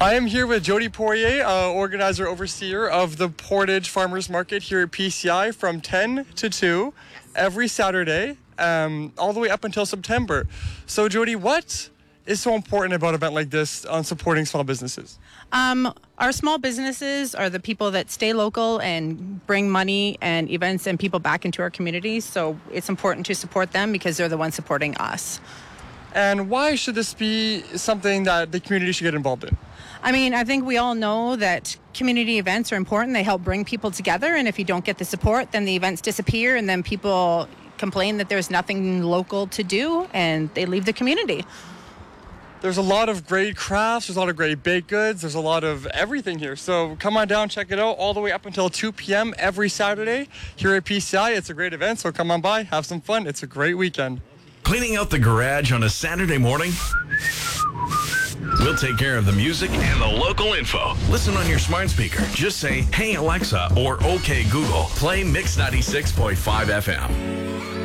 I am here with Jody Poirier, organizer, overseer of the Portage Farmers Market here at PCI from 10 to 2 every Saturday, all the way up until September. So, Jody, what is so important about an event like this on supporting small businesses? Our small businesses are the people that stay local and bring money and events and people back into our communities. So it's important to support them because they're the ones supporting us. And why should this be something that the community should get involved in? I mean, I think we all know that community events are important. They help bring people together. And if you don't get the support, then the events disappear and then people complain that there's nothing local to do and they leave the community. There's a lot of great crafts, there's a lot of great baked goods, there's a lot of everything here. So come on down, check it out, all the way up until 2 p.m. every Saturday here at PCI. It's a great event, so come on by, have some fun. It's a great weekend. Cleaning out the garage on a Saturday morning? We'll take care of the music and the local info. Listen on your smart speaker. Just say, "Hey Alexa," or "Okay Google." Play Mix 96.5 FM.